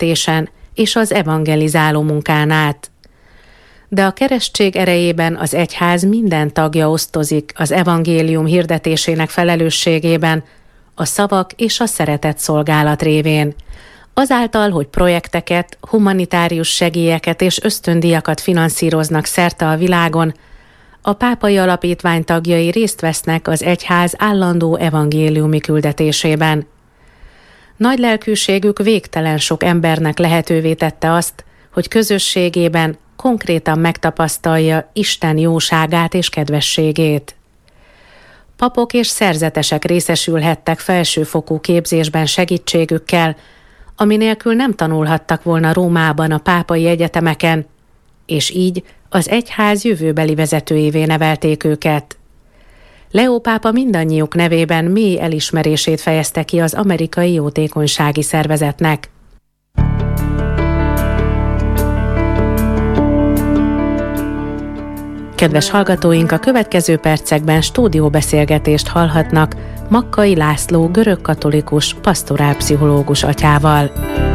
vezetésen és az evangelizáló munkán át. De a keresztség erejében az egyház minden tagja osztozik az evangélium hirdetésének felelősségében, a szavak és a szeretet szolgálat révén. Azáltal, hogy projekteket, humanitárius segélyeket és ösztöndíjakat finanszíroznak szerte a világon, a pápai alapítvány tagjai részt vesznek az egyház állandó evangéliumi küldetésében. Nagy lelkűségük végtelen sok embernek lehetővé tette azt, hogy közösségében konkrétan megtapasztalja Isten jóságát és kedvességét. Papok és szerzetesek részesülhettek felsőfokú képzésben segítségükkel, ami nélkül nem tanulhattak volna Rómában a pápai egyetemeken, és így az egyház jövőbeli vezetőjévé nevelték őket. Leó pápa mindannyiuk nevében mély elismerését fejezte ki az amerikai jótékonysági szervezetnek. Kedves hallgatóink, a következő percekben stúdióbeszélgetést hallhatnak Makkai László görögkatolikus pastorálpszichológus atyával.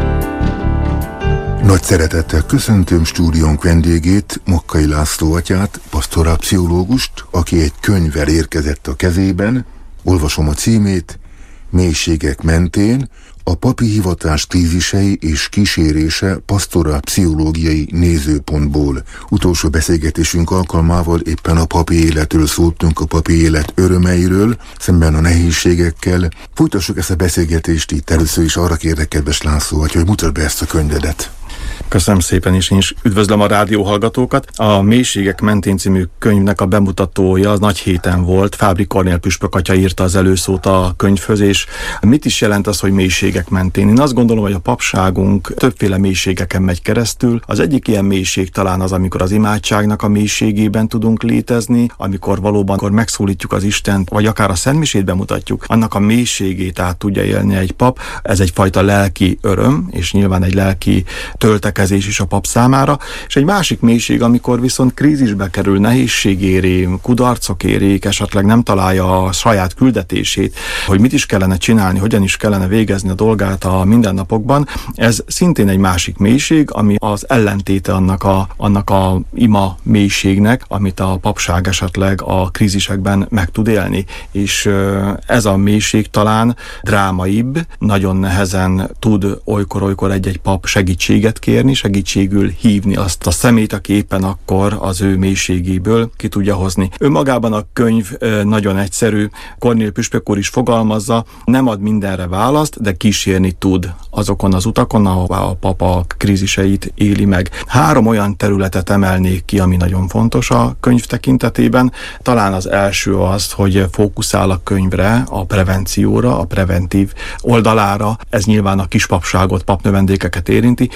Nagy szeretettel köszöntöm stúdiónk vendégét, Makkai László atyát, pastorálpszichológust, aki egy könyvvel érkezett a kezében. Olvasom a címét: Mélységek mentén, a papi hivatás krízisei és kísérése pastorálpszichológiai nézőpontból. Utolsó beszélgetésünk alkalmával éppen a papi életről szóltunk, a papi élet örömeiről, szemben a nehézségekkel. Folytassuk ezt a beszélgetést itt. Először is arra kérlek, kedves László, hogy mutasd be ezt a könyvedet. Köszönöm szépen, és én is üdvözlöm a rádióhallgatókat. A Mélységek mentén című könyvnek a bemutatója az nagy héten volt. Fábri Kornél püspök atya írta az előszót a könyvhöz, és mit is jelent az, hogy mélységek mentén? Én azt gondolom, hogy a papságunk többféle mélységeken megy keresztül. Az egyik ilyen mélység talán az, amikor az imádságnak a mélységében tudunk létezni, amikor valóban megszólítjuk az Istent, vagy akár a szentmisét bemutatjuk, annak a mélységét át tudja élni egy pap. Ez egyfajta lelki öröm, és nyilván egy lelki töltekezés is a pap számára, és egy másik mélység, amikor viszont krízisbe kerül, nehézség éri, kudarcok érik, esetleg nem találja a saját küldetését, hogy mit is kellene csinálni, hogyan is kellene végezni a dolgát a mindennapokban. Ez szintén egy másik mélység, ami az ellentéte annak a ima mélységnek, amit a papság esetleg a krízisekben meg tud élni. És ez a mélység talán drámaibb, nagyon nehezen tud olykor-olykor egy pap segítséget kérni, segítségül hívni azt a szemét, aki éppen akkor az ő mélységéből ki tudja hozni. Önmagában a könyv nagyon egyszerű, Kornél püspök úr is fogalmazza, nem ad mindenre választ, de kísérni tud azokon az utakon, ahová a papa kríziseit éli meg. 3 olyan területet emelnék ki, ami nagyon fontos a könyv tekintetében. Talán az első az, hogy fókuszál a könyvre, a prevencióra, a preventív oldalára. Ez nyilván a kispapságot, papnövendékeket érinti.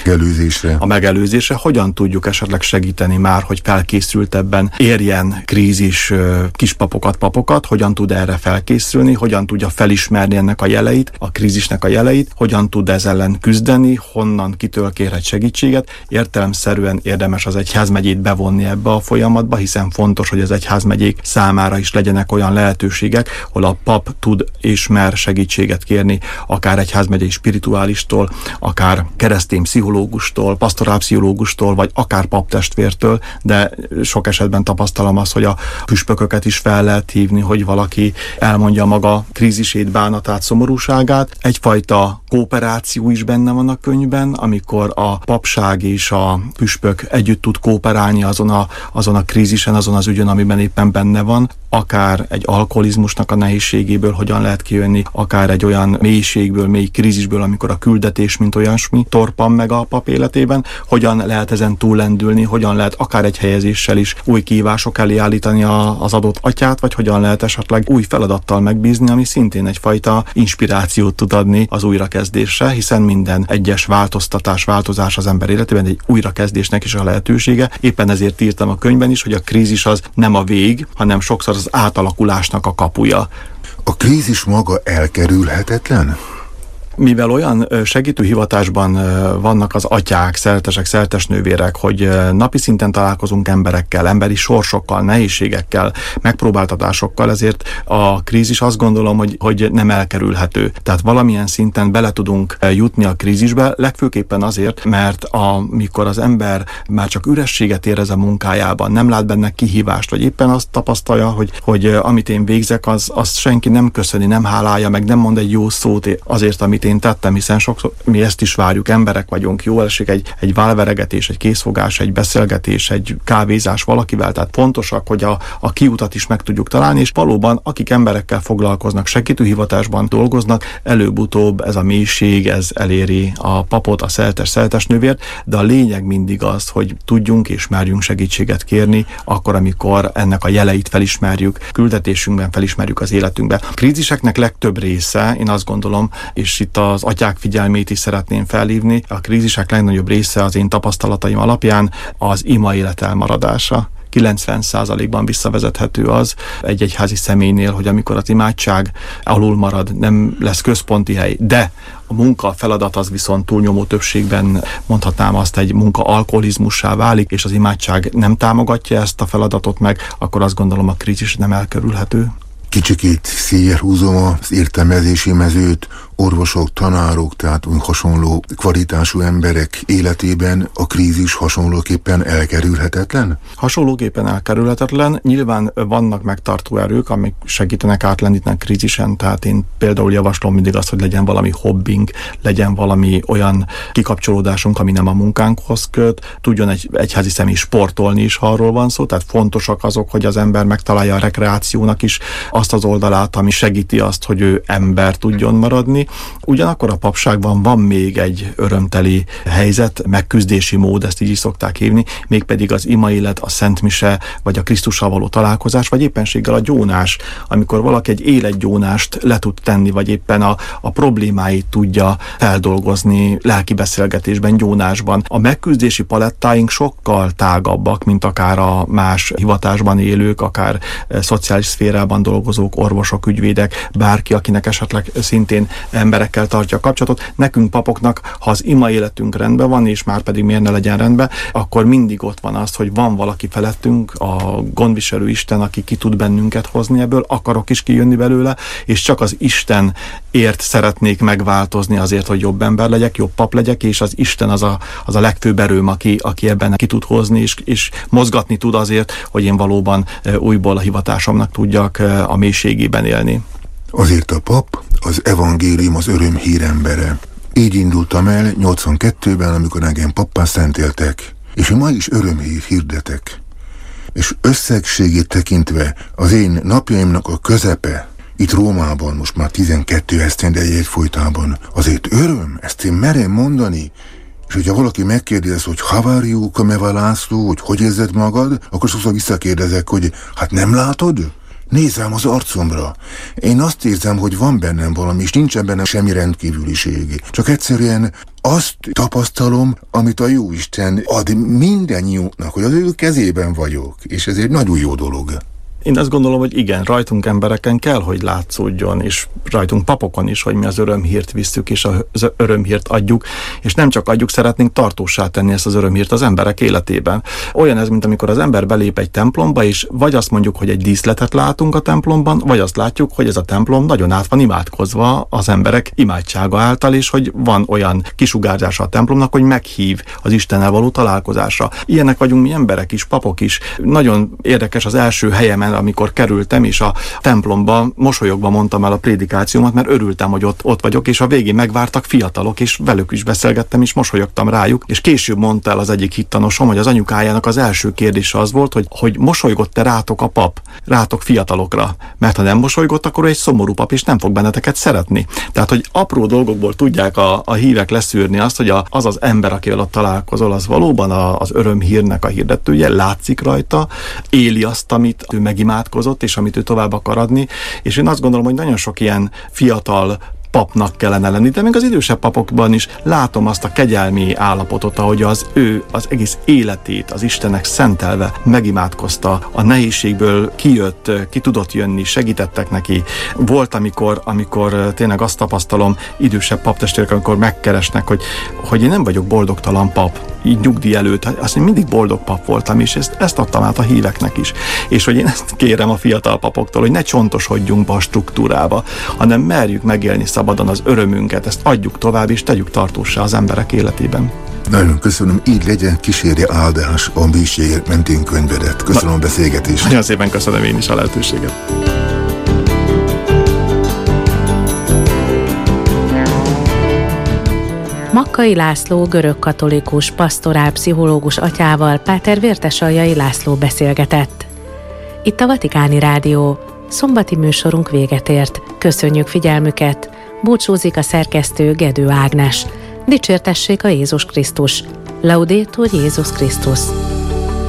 A megelőzésre, hogyan tudjuk esetleg segíteni már, hogy felkészültebben érjen krízis kispapokat, papokat, hogyan tud erre felkészülni, hogyan tudja felismerni ennek a jeleit, a krízisnek a jeleit, hogyan tud ez ellen küzdeni, honnan, kitől kérhet segítséget. Értelemszerűen érdemes az egyházmegyét bevonni ebbe a folyamatba, hiszen fontos, hogy az egyházmegyék számára is legyenek olyan lehetőségek, hol a pap tud és mer segítséget kérni, akár egyházmegyei spirituálistól, akár keresztény pszichológustól, pastorálpszichológustól, vagy akár paptestvértől, de sok esetben tapasztalom azt, hogy a püspököket is fel lehet hívni, hogy valaki elmondja maga krízisét, bánatát, szomorúságát. Egyfajta kooperáció is benne van a könyvben, amikor a papság és a püspök együtt tud kooperálni azon a krízisen, azon az ügyön, amiben éppen benne van, akár egy alkoholizmusnak a nehézségéből hogyan lehet kijönni, akár egy olyan mélységből, mély krízisből, amikor a küldetés, mint olyasmi torpan meg a pap életében, hogyan lehet ezen túllendülni, hogyan lehet akár egy helyezéssel is új kihívások elé állítani az adott atyát, vagy hogyan lehet esetleg új feladattal megbízni, ami szintén egyfajta inspirációt tud adni az újrakezdésre, hiszen minden egyes változás az ember életében egy újrakezdésnek is a lehetősége. Éppen ezért írtam a könyvben is, hogy a krízis az nem a vég, hanem sokszor az átalakulásnak a kapuja. A krízis maga elkerülhetetlen? Mivel olyan segítő hivatásban vannak az atyák, szeretesek, szeretesnővérek, hogy napi szinten találkozunk emberekkel, emberi sorsokkal, nehézségekkel, megpróbáltatásokkal, ezért a krízis azt gondolom, hogy nem elkerülhető. Tehát valamilyen szinten bele tudunk jutni a krízisbe, legfőképpen azért, mert amikor az ember már csak ürességet érez a munkájában, nem lát benne kihívást, vagy éppen azt tapasztalja, hogy amit én végzek, azt senki nem köszöni, nem hálálja, meg nem mond egy jó szót azért, amit én tettem, hiszen sokszor mi ezt is várjuk, emberek vagyunk, jó esik egy válveregetés, egy készfogás, egy beszélgetés, egy kávézás valakivel, tehát fontosak, hogy a kiutat is meg tudjuk találni, és valóban, akik emberekkel foglalkoznak, segítőhivatásban dolgoznak, előbb-utóbb ez a mélység, ez eléri a papot, a szeretesnővért, de a lényeg mindig az, hogy tudjunk és merjünk segítséget kérni, akkor, amikor ennek a jeleit felismerjük, küldetésünkben felismerjük az életünkbe. A kríziseknek legtöbb része, én azt gondolom, és itt az atyák figyelmét is szeretném felhívni, a krízisek legnagyobb része az én tapasztalataim alapján az ima élet elmaradása. 90%-ban visszavezethető az egy egyházi személynél, hogy amikor az imádság alul marad, nem lesz központi hely, de a munka, a feladat az viszont túlnyomó többségben, mondhatnám azt, egy munka alkoholizmussá válik, és az imádság nem támogatja ezt a feladatot meg, akkor azt gondolom a krízis nem elkerülhető. Kicsikét széjjel húzom az értelmezési mezőt, orvosok, tanárok, tehát hasonló kvalitású emberek életében a krízis hasonlóképpen elkerülhetetlen? Hasonlóképpen elkerülhetetlen. Nyilván vannak megtartó erők, amik segítenek átlendíteni krízisen, tehát én például javaslom mindig azt, hogy legyen valami hobbink, legyen valami olyan kikapcsolódásunk, ami nem a munkánkhoz köt, tudjon egy egyházi személy sportolni is, ha arról van szó, tehát fontosak azok, hogy az ember megtalálja a rekreációnak is azt az oldalát, ami segíti azt, hogy ő ember tudjon maradni. Ugyanakkor a papságban van még egy örömteli helyzet, megküzdési mód, ezt így is szokták hívni, mégpedig az imaélet, a szentmise, vagy a Krisztussal való találkozás, vagy éppenséggel a gyónás, amikor valaki egy életgyónást le tud tenni, vagy éppen a problémáit tudja feldolgozni lelki beszélgetésben, gyónásban. A megküzdési palettáink sokkal tágabbak, mint akár a más hivatásban élők, akár szociális szférában dolgozók, orvosok, ügyvédek, bárki, akinek esetleg szintén emberekkel tartja a kapcsolatot. Nekünk papoknak, ha az ima életünk rendben van, és már pedig miért ne legyen rendben, akkor mindig ott van az, hogy van valaki felettünk, a gondviselő Isten, aki ki tud bennünket hozni ebből, akarok is kijönni belőle, és csak az Istenért szeretnék megváltozni azért, hogy jobb ember legyek, jobb pap legyek, és az Isten az a legfőbb erőm, aki ebben ki tud hozni, és mozgatni tud azért, hogy én valóban újból a hivatásomnak tudjak a mélységében élni. Azért a pap az evangélium, az öröm hírembere. Így indultam el 82-ben, amikor engem pappá szentéltek, és ma is örömhír hirdetek. És összegségét tekintve az én napjaimnak a közepe, itt Rómában most már 12 esztendeje egyfolytában, azért öröm, ezt én merem mondani. És hogyha valaki megkérdez, hogy how are you, Kameva László, hogy érzed magad, akkor sokszor visszakérdezek, hogy hát nem látod? Nézzem az arcomra. Én azt érzem, hogy van bennem valami, és nincsen bennem semmi rendkívüliség. Csak egyszerűen azt tapasztalom, amit a Jóisten ad mindennyiunknak, hogy az ő kezében vagyok, és ez egy nagyon jó dolog. Én azt gondolom, hogy igen, rajtunk embereken kell, hogy látszódjon, és rajtunk papokon is, hogy mi az örömhírt visszük, és az örömhírt adjuk, és nem csak adjuk, szeretnénk tartóssá tenni ezt az örömhírt az emberek életében. Olyan ez, mint amikor az ember belép egy templomba, és vagy azt mondjuk, hogy egy díszletet látunk a templomban, vagy azt látjuk, hogy ez a templom nagyon át van imádkozva az emberek imádsága által, és hogy van olyan kisugárzása a templomnak, hogy meghív az Istennel való találkozásra. Ilyenek vagyunk mi emberek is, papok is. Nagyon érdekes az első helyemen, amikor kerültem, és a templomba mosolyogva mondtam el a prédikációmat, mert örültem, hogy ott vagyok, és a végén megvártak fiatalok, és velük is beszélgettem, és mosolyogtam rájuk, és később mondta el az egyik hittanosom, hogy az anyukájának az első kérdése az volt, hogy mosolygott-e rátok a pap, rátok fiatalokra, mert ha nem mosolygott, akkor egy szomorú pap, és nem fog benneteket szeretni. Tehát, hogy apró dolgokból tudják a hívek leszűrni azt, hogy az ember, akivel ott találkozol, az valóban az örömhírnek a hirdetője, látszik rajta, éli azt, amit ő megimádkozott, és amit ő tovább akar adni, és én azt gondolom, hogy nagyon sok ilyen fiatal papnak kellene lenni, de még az idősebb papokban is látom azt a kegyelmi állapotot, ahogy ő az egész életét az Istennek szentelve megimádkozta, a nehézségből kijött, ki tudott jönni, segítettek neki. Volt, amikor tényleg azt tapasztalom, idősebb paptestvérek, amikor megkeresnek, hogy én nem vagyok boldogtalan pap, így nyugdíj előtt, azt én mindig boldog pap voltam, és ezt adtam át a híveknek is. És hogy én ezt kérem a fiatal papoktól, hogy ne csontosodjunk be a struktúrába, hanem merjük megélni szabadon az örömünket, ezt adjuk tovább, és tegyük tartóssá az emberek életében. Nagyon köszönöm, így legyen, kísérje áldás a mélységek mentén könyvedet. Köszönöm a beszélgetést. Nagyon szépen köszönöm én is a lehetőséget. Makkai László görögkatolikus pasztorálpszichológus atyával Páter Vértesaljai László beszélgetett. Itt a Vatikáni Rádió. Szombati műsorunk véget ért. Köszönjük figyelmüket. Búcsúzik a szerkesztő Gedő Ágnes. Dicsértessék a Jézus Krisztus. Laudetur Jézus Krisztus.